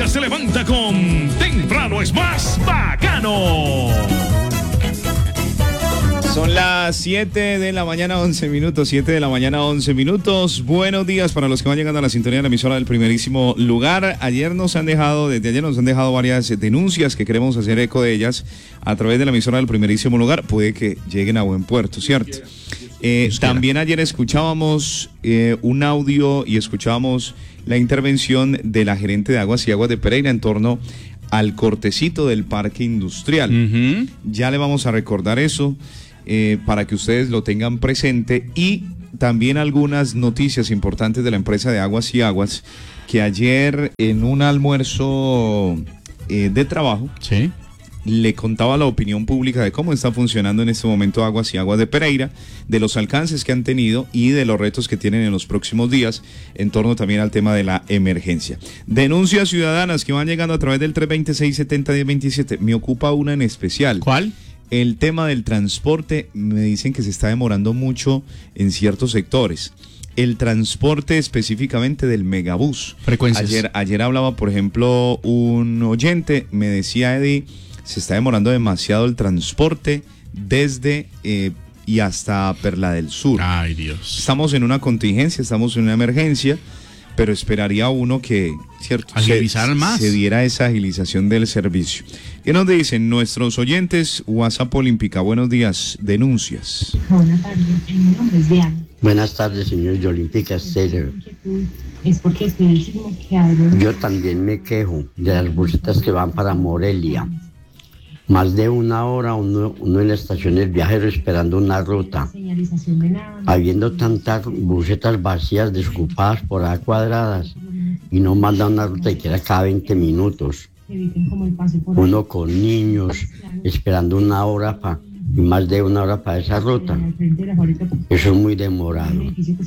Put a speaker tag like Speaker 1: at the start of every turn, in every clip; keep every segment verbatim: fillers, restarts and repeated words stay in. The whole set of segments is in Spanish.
Speaker 1: mañana se levanta con Temprano es más bacano.
Speaker 2: Son las siete de la mañana, once minutos, siete de la mañana, once minutos. Buenos días para los que van llegando a la sintonía de la emisora del primerísimo lugar. Ayer nos han dejado, desde ayer nos han dejado varias denuncias que queremos hacer eco de ellas a través de la emisora del primerísimo lugar. Puede que lleguen a buen puerto, ¿cierto? Eh, también ayer escuchábamos eh, un audio y escuchábamos la intervención de la gerente de Aguas y Aguas de Pereira en torno al cortecito del parque industrial. Uh-huh. Ya le vamos a recordar eso. Eh, para que ustedes lo tengan presente, y también algunas noticias importantes de la empresa de Aguas y Aguas, que ayer en un almuerzo eh, de trabajo, ¿sí?, le contaba a la opinión pública de cómo está funcionando en este momento Aguas y Aguas de Pereira, de los alcances que han tenido y de los retos que tienen en los próximos días, en torno también al tema de la emergencia. Denuncias ciudadanas que van llegando a través del tres dos seis, siete cero, uno cero dos siete. Me ocupa una en especial.
Speaker 3: ¿Cuál?
Speaker 2: El tema del transporte. Me dicen que se está demorando mucho en ciertos sectores. El transporte específicamente del megabús.
Speaker 3: Frecuencias.
Speaker 2: Ayer, ayer hablaba, por ejemplo, un oyente, me decía, Eddie, se está demorando demasiado el transporte desde eh, y hasta Perla del Sur.
Speaker 3: Ay, Dios.
Speaker 2: Estamos en una contingencia, estamos en una emergencia, pero esperaría uno que, cierto,
Speaker 3: agilizar
Speaker 2: se,
Speaker 3: más.
Speaker 2: se diera esa agilización del servicio. ¿Qué nos dicen nuestros oyentes? WhatsApp Olímpica, buenos días, denuncias.
Speaker 4: Buenas tardes, mi nombre es Diana.
Speaker 5: Buenas tardes, señor de Olímpica Estéreo.
Speaker 4: Es porque estoy el sismo que abro.
Speaker 5: Yo también me quejo de las busetas que van para Morelia. Más de una hora uno, uno en la estación del viajero esperando una ruta. Habiendo tantas busetas vacías, desocupadas por A cuadradas, y no mandan una ruta y queda cada veinte minutos. Uno con niños esperando una hora pa, y más de una hora para esa ruta. Eso es muy demorado.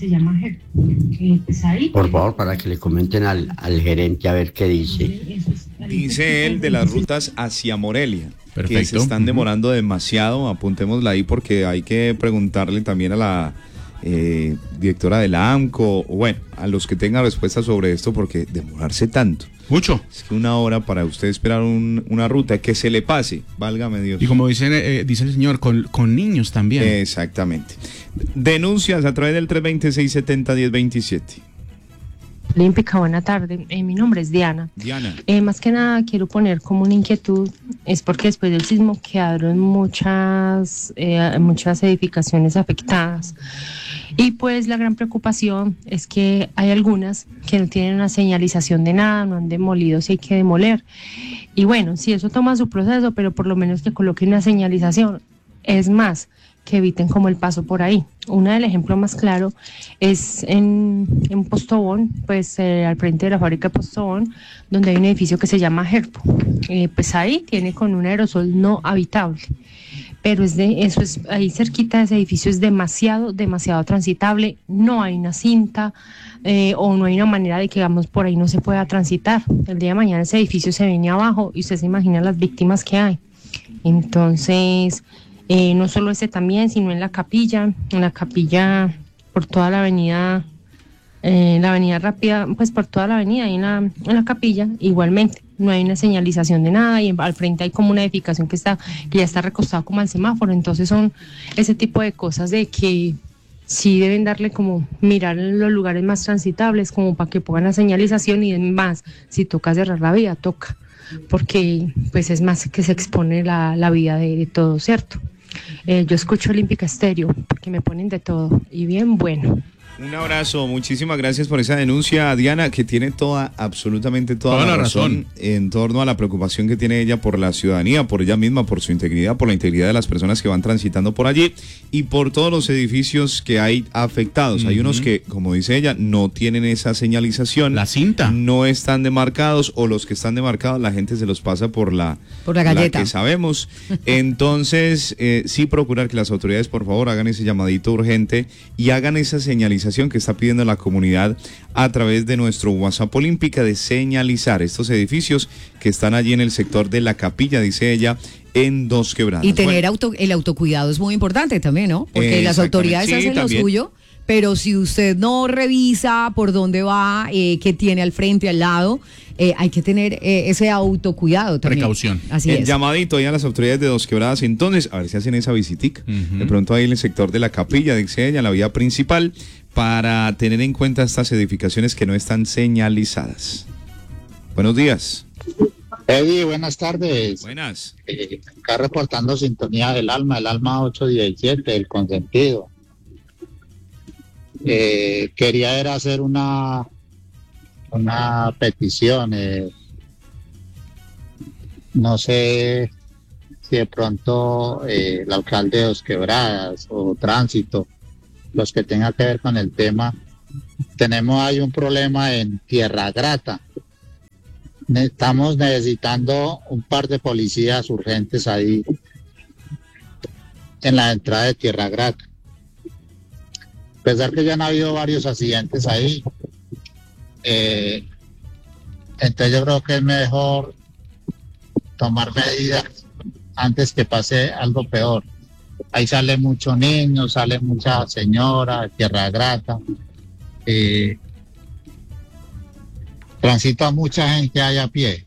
Speaker 5: Por favor, para que le comenten al, al gerente a ver qué dice.
Speaker 2: Dice él de las rutas hacia Morelia.
Speaker 3: Perfecto.
Speaker 2: Que se están demorando demasiado. Apuntémosla ahí porque hay que preguntarle también a la eh, directora de la AMCO, o bueno, a los que tengan respuestas sobre esto, porque demorarse tanto.
Speaker 3: Mucho.
Speaker 2: Es que una hora para usted esperar un, una ruta que se le pase, válgame Dios.
Speaker 3: Y como dice, eh, dice el señor, con, con niños también.
Speaker 2: Exactamente. Denuncias a través del tres dos seis, siete cero, uno cero dos siete.
Speaker 4: Olímpica, buena tarde. Eh, mi nombre es Diana.
Speaker 2: Diana.
Speaker 4: Eh, más que nada quiero poner como una inquietud, es porque después del sismo quedaron muchas, eh, muchas edificaciones afectadas. Y pues la gran preocupación es que hay algunas que no tienen una señalización de nada, no han demolido si hay que demoler. Y bueno, si eso toma su proceso, pero por lo menos que coloquen una señalización. Es más, que eviten como el paso por ahí. Uno del ejemplo más claro es en, en Postobón, pues eh, al frente de la fábrica de Postobón, donde hay un edificio que se llama Herpo. Eh, pues ahí tiene con un aerosol no habitable. Pero es de, eso es ahí cerquita de ese edificio es demasiado, demasiado transitable. No hay una cinta eh, o no hay una manera de que, digamos, por ahí no se pueda transitar. El día de mañana ese edificio se viene abajo y usted se imagina las víctimas que hay. Entonces, eh, no solo ese también, sino en la capilla, en la capilla por toda la avenida, eh, la avenida Rápida, pues por toda la avenida y en la, en la capilla igualmente. No hay una señalización de nada y en, al frente hay como una edificación que está que ya está recostada como al semáforo. Entonces son ese tipo de cosas de que sí deben darle como mirar los lugares más transitables como para que pongan la señalización, y más, si toca cerrar la vía, toca, porque pues es más que se expone la, la vida de, de todo, ¿cierto? Eh, yo escucho Olímpica Estéreo porque me ponen de todo y bien bueno.
Speaker 2: Un abrazo, muchísimas gracias por esa denuncia, Diana, que tiene toda, absolutamente toda, toda la, la razón, razón en torno a la preocupación que tiene ella por la ciudadanía, por ella misma, por su integridad, por la integridad de las personas que van transitando por allí y por todos los edificios que hay afectados. Uh-huh. Hay unos que, como dice ella, no tienen esa señalización.
Speaker 3: La cinta.
Speaker 2: No están demarcados, o los que están demarcados la gente se los pasa por la,
Speaker 6: por la galleta.
Speaker 2: La que sabemos. Entonces, eh, sí procurar que las autoridades, por favor, hagan ese llamadito urgente y hagan esa señalización que está pidiendo la comunidad a través de nuestro WhatsApp Olímpica, de señalizar estos edificios que están allí en el sector de la capilla, dice ella, en Dos Quebradas.
Speaker 6: Y tener
Speaker 2: bueno,
Speaker 6: auto, el autocuidado es muy importante también, ¿no? Porque las autoridades
Speaker 2: sí,
Speaker 6: hacen
Speaker 2: también.
Speaker 6: lo suyo, pero si usted no revisa por dónde va, eh, qué tiene al frente, al lado, eh, hay que tener eh, ese autocuidado también.
Speaker 3: Precaución.
Speaker 6: Así
Speaker 2: El
Speaker 6: es.
Speaker 2: llamadito ahí a las autoridades de Dos Quebradas, entonces, a ver si hacen esa visitica.
Speaker 3: Ujú.
Speaker 2: De pronto ahí en el sector de la capilla de Ixeña, la vía principal, para tener en cuenta estas edificaciones que no están señalizadas. Buenos días.
Speaker 7: Eddie, buenas tardes.
Speaker 2: Buenas.
Speaker 7: Eh, acá reportando sintonía del Alma, el Alma ocho diecisiete, el consentido. Eh, quería era hacer una una petición. Eh, no sé si de pronto eh, el alcalde de Dos Quebradas o Tránsito, los que tengan que ver con el tema, tenemos ahí un problema en Tierra Grata. Estamos necesitando un par de policías urgentes ahí en la entrada de Tierra Grata. A pesar que ya han habido varios accidentes ahí, eh, entonces yo creo que es mejor tomar medidas antes que pase algo peor. Ahí sale mucho niño, sale mucha señora de Tierra Grata. Eh, transita mucha gente ahí a pie.